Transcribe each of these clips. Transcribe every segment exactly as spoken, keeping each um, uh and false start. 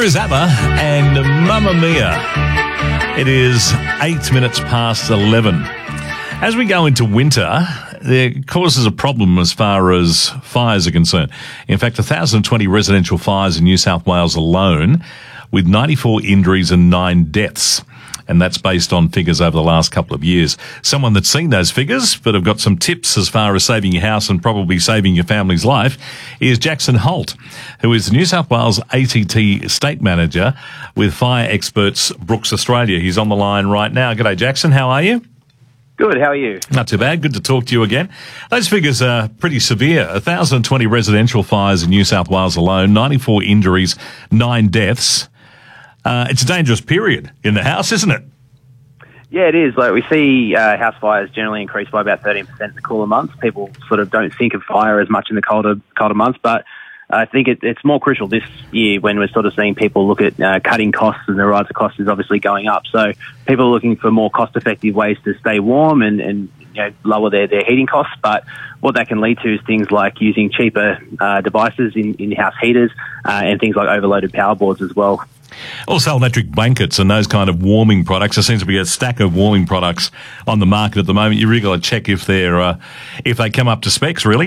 is ABBA and Mamma Mia. It is eight minutes past eleven. As we go into winter, it causes a problem as far as fires are concerned. In fact, one thousand twenty residential fires in New South Wales alone, with ninety-four injuries and nine deaths. And that's based on figures over the last couple of years. Someone that's seen those figures but have got some tips as far as saving your house and probably saving your family's life is Jackson Holt, who is the New South Wales A T T State Manager with Fire Experts Brooks Australia. He's on the line right now. G'day, Jackson. How are you? Good, how are you? Not too bad. Good to talk to you again. Those figures are pretty severe. one thousand twenty residential fires in New South Wales alone, ninety-four injuries, nine deaths. Uh, it's a dangerous period in the house, isn't it? Yeah, it is. Like we see uh, house fires generally increase by about thirteen percent in the cooler months. People sort of don't think of fire as much in the colder colder months, but I think it, it's more crucial this year when we're sort of seeing people look at uh, cutting costs, and the rise of costs is obviously going up. So people are looking for more cost-effective ways to stay warm and, and you know, lower their, their heating costs. But what that can lead to is things like using cheaper uh, devices in, in house heaters uh, and things like overloaded power boards as well. Also, electric blankets and those kind of warming products. There seems to be a stack of warming products on the market at the moment. You really got to check if they're uh, if they come up to specs, really.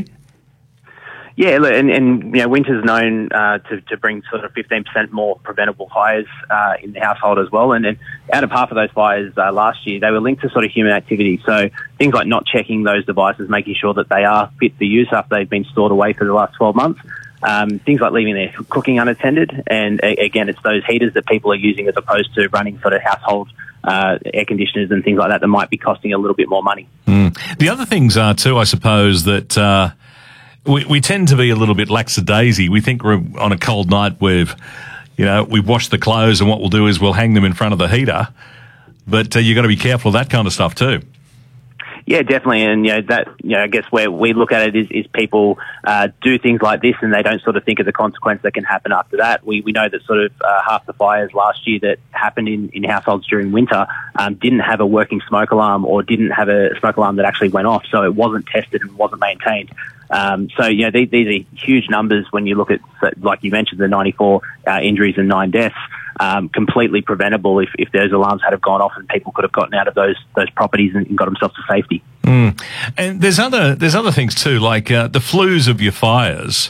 Yeah, look, and, and you know, winter's known uh, to, to bring sort of fifteen percent more preventable fires uh, in the household as well. And, and out of half of those fires uh, last year, they were linked to sort of human activity. So things like not checking those devices, making sure that they are fit for use after they've been stored away for the last twelve months. Um, things like leaving their cooking unattended. And a, again, it's those heaters that people are using as opposed to running sort of household uh, air conditioners and things like that that might be costing a little bit more money. Mm. The other things are too, I suppose, that uh, we, we tend to be a little bit lackadaisy. We think we're on a cold night, we've, you know, we've washed the clothes and what we'll do is we'll hang them in front of the heater. But uh, you've got to be careful of that kind of stuff too. Yeah, definitely, and you know that. You know, I guess where we look at it is, is people uh, do things like this, and they don't sort of think of the consequence that can happen after that. We we know that sort of uh, half the fires last year that happened in, in households during winter um, didn't have a working smoke alarm or didn't have a smoke alarm that actually went off, so it wasn't tested and wasn't maintained. Um, so, you know, these, these are huge numbers when you look at, like you mentioned, the ninety-four uh, injuries and nine deaths. Um, completely preventable if, if those alarms had have gone off and people could have gotten out of those those properties and, and got themselves to safety. Mm. And there's other there's other things too, like uh, the flues of your fires,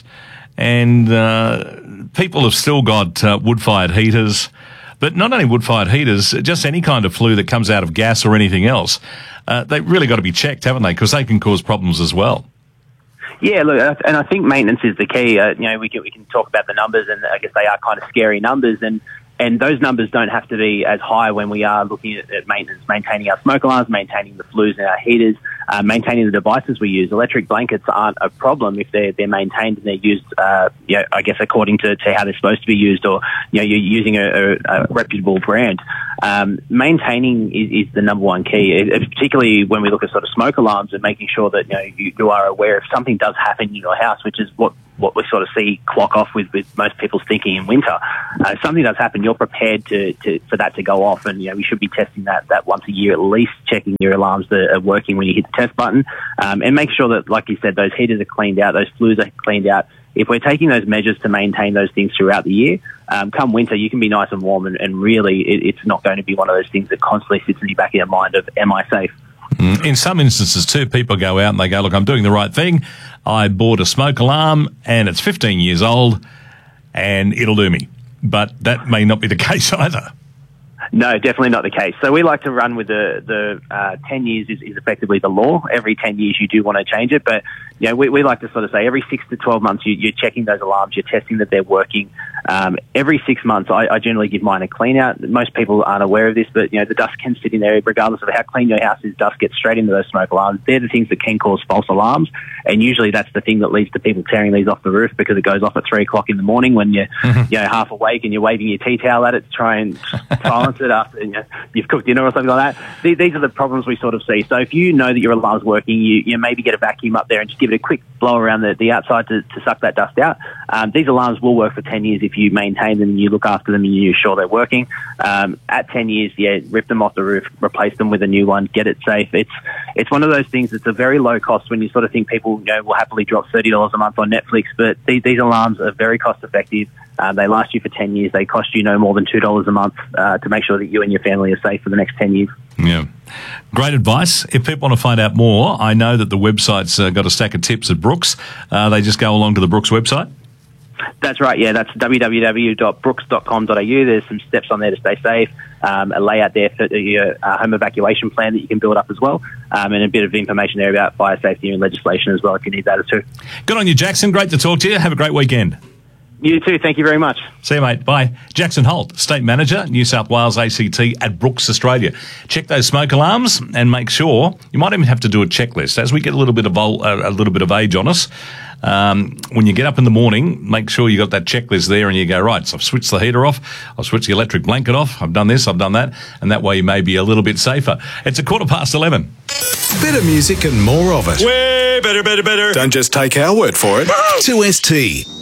and uh, people have still got uh, wood-fired heaters, but not only wood-fired heaters, just any kind of flue that comes out of gas or anything else. Uh, they've really got to be checked, haven't they? Because they can cause problems as well. Yeah, look, and I think maintenance is the key. Uh, you know, we can we can talk about the numbers, and I guess they are kind of scary numbers, and. And those numbers don't have to be as high when we are looking at, at maintenance, maintaining our smoke alarms, maintaining the flues in our heaters, uh, maintaining the devices we use. Electric blankets aren't a problem if they're, they're maintained and they're used, uh, you know, I guess, according to, to how they're supposed to be used, or, you know, you're using a, a, a reputable brand. Um, maintaining is, is the number one key, it, particularly when we look at sort of smoke alarms and making sure that, you know, you, you are aware if something does happen in your house, which is what what we sort of see clock off with, with most people's thinking in winter. Uh, if something does happen, you're prepared to, to for that to go off, and you know we should be testing that, that once a year at least, checking your alarms that are working when you hit the test button, um, and make sure that, like you said, those heaters are cleaned out, those flues are cleaned out. If we're taking those measures to maintain those things throughout the year, um, come winter, you can be nice and warm, and, and really it, it's not going to be one of those things that constantly sits in the back of your mind of, am I safe? In some instances, too, people go out and they go, look, I'm doing the right thing. I bought a smoke alarm and it's fifteen years old and it'll do me. But that may not be the case either. No, definitely not the case. So we like to run with the, the uh, ten years is, is effectively the law. Every ten years you do want to change it. But, you know, we, we like to sort of say every six to twelve months you, you're checking those alarms, you're testing that they're working. Um, every six months I, I generally give mine a clean out. Most people aren't aware of this, but, you know, the dust can sit in there regardless of how clean your house is. Dust gets straight into those smoke alarms. They're the things that can cause false alarms. And usually that's the thing that leads to people tearing these off the roof because it goes off at three o'clock in the morning when you're, mm-hmm. you know, half awake and you're waving your tea towel at it to try and silence it after, you know, you've cooked dinner or something like that. These, these are the problems we sort of see. So if you know that your alarm's working, you, you maybe get a vacuum up there and just give it a quick blow around the, the outside to, to suck that dust out. Um, these alarms will work for ten years if you maintain them and you look after them and you're sure they're working. Um, at ten years, yeah, rip them off the roof, replace them with a new one, get it safe. It's it's one of those things that's a very low cost when you sort of think people, you know, will happily drop thirty dollars a month on Netflix, but these, these alarms are very cost effective. Um, they last you for ten years. They cost you no more than two dollars a month uh, to make sure that you and your family are safe for the next ten years. Yeah. Great advice. If people want to find out more, I know that the website's uh, got a stack of tips at Brooks. Uh, they just go along to the Brooks website? That's right, yeah. That's w w w dot brooks dot com dot a u. There's some steps on there to stay safe, um, a layout there for your uh, home evacuation plan that you can build up as well, um, and a bit of information there about fire safety and legislation as well if you need that too. Good on you, Jackson. Great to talk to you. Have a great weekend. You too. Thank you very much. See you, mate. Bye. Jackson Holt, State Manager, New South Wales A C T at Brooks Australia. Check those smoke alarms and make sure. You might even have to do a checklist as we get a little bit of vol- a little bit of age on us. Um, when you get up in the morning, make sure you got that checklist there and you go, right, so I've switched the heater off, I've switched the electric blanket off, I've done this, I've done that, and that way you may be a little bit safer. It's a quarter past eleven. Better music and more of it. Way better, better, better. Don't just take our word for it. two S T.